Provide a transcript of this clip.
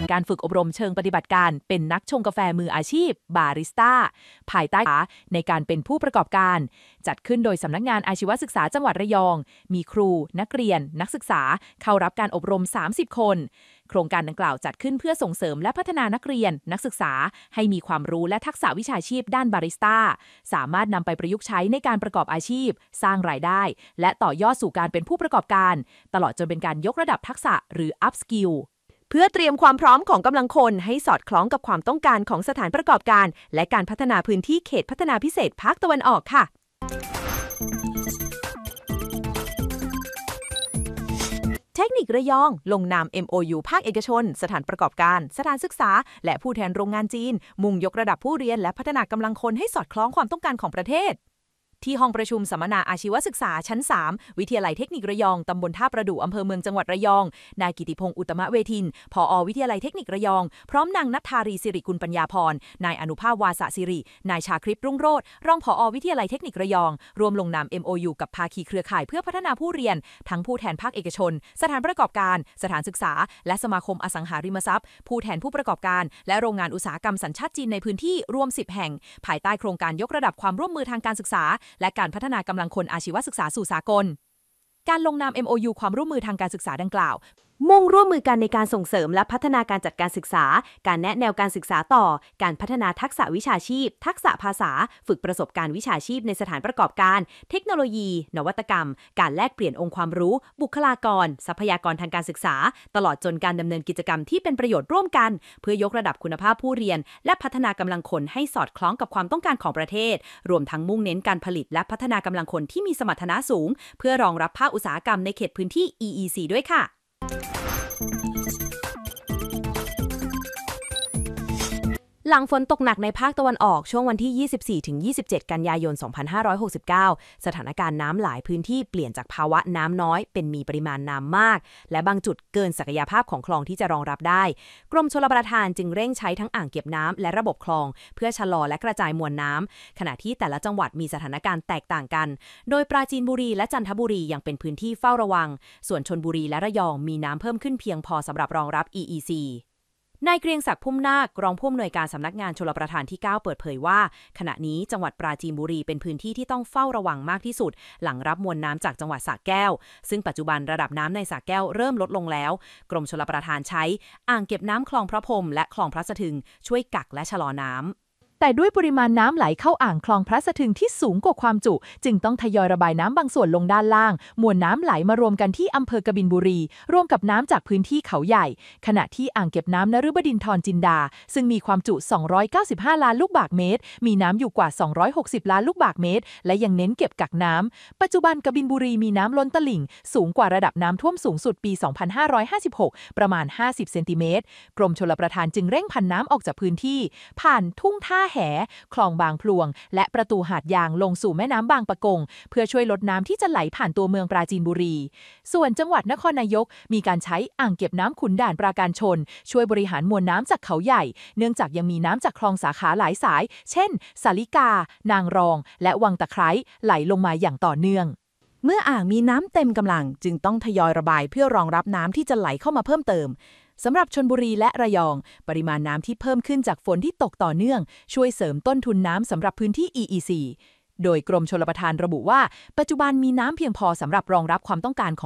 การฝึกอบรมเชิงปฏิบัติการเป็นนักชงกาแฟมืออาชีพบาริสต้าภายใต้ในการเป็นผู้ประกอบการจัดขึ้นโดยสำนักงานอาชีวศึกษาจังหวัดระยองมีครูนักเรียนนักศึกษาเข้ารับการอบรม30คนโครงการดังกล่าวจัดขึ้นเพื่อส่งเสริมและพัฒนานักเรียนนักศึกษาให้มีความรู้และทักษะวิชาชีพด้านบาริสต้าสามารถนำไปประยุกต์ใช้ในการประกอบอาชีพสร้างรายได้และต่อยอดสู่การเป็นผู้ประกอบการตลอดจนเป็นการยกระดับทักษะหรือ up skill เพื่อเตรียมความพร้อมของกำลังคนให้สอดคล้องกับความต้องการของสถานประกอบการและการพัฒนาพื้นที่เขตพัฒนาพิเศษภาคตะวันออกค่ะเทคนิคระยองลงนาม MOU ภาคเอกชนสถานประกอบการสถานศึกษาและผู้แทนโรงงานจีนมุ่งยกระดับผู้เรียนและพัฒนากำลังคนให้สอดคล้องความต้องการของประเทศที่ห้องประชุมสัมมนาอาชีวศึกษาชั้น3วิทยาลัยเทคนิคระยองตำบลท่าประดู่อำเภอเมืองจังหวัดระยองนายกิติพงศ์อุตตมเวทินผอ.วิทยาลัยเทคนิคระยองพร้อมนางณัฐธารีสิริกุลปัญญาพรนายอนุภาพวาสสิรินายชาคริปรุ่งโรจน์รองผอ.วิทยาลัยเทคนิคระยองรวมลงนาม MOU กับภาคีเครือข่ายเพื่อพัฒนาผู้เรียนทั้งผู้แทนภาคเอกชนสถานประกอบการสถานศึกษาและสมาคมอสังหาริมทรัพย์ผู้แทนผู้ประกอบการและโรงงานอุตสาหกรรมสัญชาติจีนในพื้นที่รวม10แห่งภายใต้โครงการยกระดับความร่วมมือทางการศึกษาและการพัฒนากำลังคนอาชีวศึกษาสู่สากลการลงนาม MOU ความร่วมมือทางการศึกษาดังกล่าวมุ่งร่วมมือกันในการส่งเสริมและพัฒนาการจัดการศึกษาการแนะแนวการศึกษาต่อการพัฒนาทักษะวิชาชีพทักษะภาษาฝึกประสบการณ์วิชาชีพในสถานประกอบการเทคโนโลยีนวัตกรรมการแลกเปลี่ยนองค์ความรู้บุคลากรทรัพยากรทางการศึกษาตลอดจนการดำเนินกิจกรรมที่เป็นประโยชน์ร่วมกันเพื่อยกระดับคุณภาพผู้เรียนและพัฒนากำลังคนให้สอดคล้องกับความต้องการของประเทศรวมทั้งมุ่งเน้นการผลิตและพัฒนากำลังคนที่มีสมรรถนะสูงเพื่อรองรับภาคอุตสาหกรรมในเขตพื้นที่ EEC ด้วยค่ะหลังฝนตกหนักในภาคตะวันออกช่วงวันที่ 24-27 กันยายน 2569 สถานการณ์น้ำหลายพื้นที่เปลี่ยนจากภาวะน้ำน้อยเป็นมีปริมาณน้ำมากและบางจุดเกินศักยภาพของคลองที่จะรองรับได้กรมชลประทานจึงเร่งใช้ทั้งอ่างเก็บน้ำและระบบคลองเพื่อชะลอและกระจายมวลน้ำขณะที่แต่ละจังหวัดมีสถานการณ์แตกต่างกันโดยปราจีนบุรีและจันทบุรียังเป็นพื้นที่เฝ้าระวังส่วนชลบุรีและระยองมีน้ำเพิ่มขึ้นเพียงพอสำหรับรองรับ EECนายเกรียงศักดิ์พุ่มนาครองผู้อำนวยการสำนักงานชลประทานที่ 9 เปิดเผยว่าขณะนี้จังหวัดปราจีนบุรีเป็นพื้นที่ที่ต้องเฝ้าระวังมากที่สุดหลังรับมวลน้ำจากจังหวัดสระแก้วซึ่งปัจจุบันระดับน้ำในสระแก้วเริ่มลดลงแล้วกรมชลประทานใช้อ่างเก็บน้ำคลองพระพรหมและคลองพระสะทึงช่วยกักและชะลอน้ำแต่ด้วยปริมาณน้ำไหลเข้าอ่างคลองพระสะทึงที่สูงกว่าความจุจึงต้องทยอยระบายน้ำบางส่วนลงด้านล่างมวลน้ำไหลมารวมกันที่อำเภอกบินบุรีรวมกับน้ำจากพื้นที่เขาใหญ่ขณะที่อ่างเก็บน้ำนฤบดินทรจินดาซึ่งมีความจุ295ล้านลูกบาศก์เมตรมีน้ำอยู่กว่า260ล้านลูกบาศก์เมตรและยังเน้นเก็บกักน้ำปัจจุบันกบินบุรีมีน้ำล้นตลิ่งสูงกว่าระดับน้ำท่วมสูงสุดปี2556ประมาณ50เซนติเมตรกรมชลประทานจึงเร่งผันน้ำออกจากพื้นที่ผ่านทุ่งท่าแหคลองบางพลวงและประตูหาดยางลงสู่แม่น้ำบางปะกงเพื่อช่วยลดน้ำที่จะไหลผ่านตัวเมืองปราจีนบุรีส่วนจังหวัดนครนายกมีการใช้อ่างเก็บน้ำขุนด่านปราการชนช่วยบริหารมวลน้ำจากเขาใหญ่เนื่องจากยังมีน้ำจากคลองสาขาหลายสายเช่นสาลิกานางรองและวังตะไคร้ไหลลงมาอย่างต่อเนื่องเมื่ออ่างมีน้ำเต็มกำลังจึงต้องทยอยระบายเพื่อรองรับน้ำที่จะไหลเข้ามาเพิ่มเติมสำหรับชลบุรีและระยองปริมาณน้ำที่เพิ่มขึ้นจากฝนที่ตกต่อเนื่องช่วยเสริมต้นทุนน้ำสำหรับพื้นที่ EEC โดยกรมชลประทานระบุว่าปัจจุบันมีน้ำเพียงพอสำหรับรองรับความต้องการของ